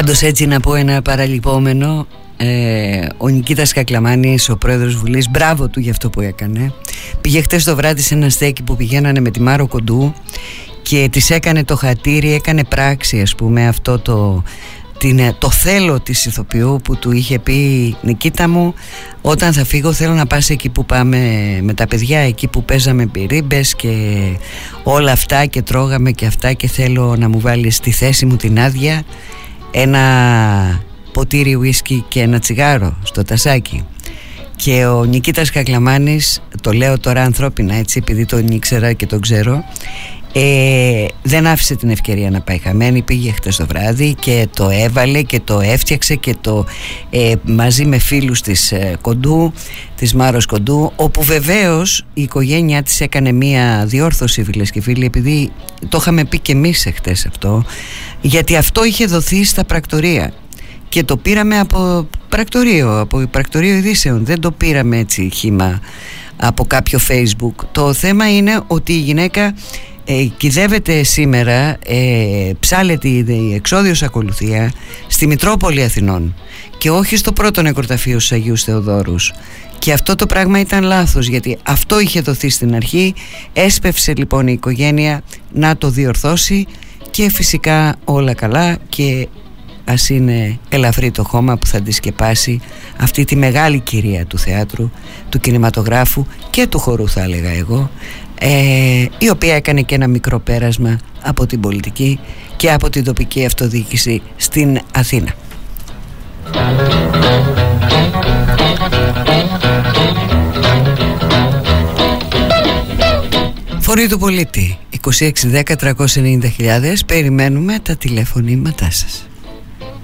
Πάντως έτσι να πω ένα παραλυπόμενο, ο Νικήτας Κακλαμάνης, ο πρόεδρος Βουλής, μπράβο του για αυτό που έκανε. Πήγε χτες το βράδυ σε ένα στέκι που πηγαίνανε με τη Μάρο Κοντού και της έκανε το χατήρι, έκανε πράξη, ας πούμε, αυτό το θέλω της ηθοποιού που του είχε πει: Νικήτα μου, όταν θα φύγω θέλω να πας εκεί που πάμε με τα παιδιά, εκεί που παίζαμε πυρίμπες και όλα αυτά και τρώγαμε και αυτά, και θέλω να μου βάλεις στη θέση μου την άδεια ένα ποτήρι ουίσκι και ένα τσιγάρο στο τασάκι. Και ο Νικήτας Κακλαμάνης, το λέω τώρα ανθρώπινα έτσι επειδή τον ήξερα και τον ξέρω, δεν άφησε την ευκαιρία να πάει χαμένη. Πήγε χτες το βράδυ και το έβαλε και το έφτιαξε και το μαζί με φίλους της Κοντού, της Μάρος Κοντού, όπου βεβαίως η οικογένειά της έκανε μία διόρθωση, φίλες και φίλοι, επειδή το είχαμε πει και εμείς χτες αυτό, γιατί αυτό είχε δοθεί στα πρακτορία και το πήραμε από πρακτορείο ειδήσεων, δεν το πήραμε έτσι χύμα από κάποιο Facebook. Το θέμα είναι ότι η γυναίκα κυδεύεται σήμερα, ψάλεται η εξόδιος ακολουθία στη Μητρόπολη Αθηνών και όχι στο πρώτο νεκροταφείο στους Αγίους Θεοδόρους. Και αυτό το πράγμα ήταν λάθος, γιατί αυτό είχε δοθεί στην αρχή. Έσπευσε λοιπόν η οικογένεια να το διορθώσει και φυσικά όλα καλά, και ας είναι ελαφρύ το χώμα που θα τη σκεπάσει αυτή τη μεγάλη κυρία του θεάτρου, του κινηματογράφου και του χορού, θα έλεγα εγώ, η οποία έκανε και ένα μικρό πέρασμα από την πολιτική και από την τοπική αυτοδιοίκηση στην Αθήνα. Φωνή του Πολίτη 2610 390.000. Περιμένουμε τα τηλεφωνήματά σας.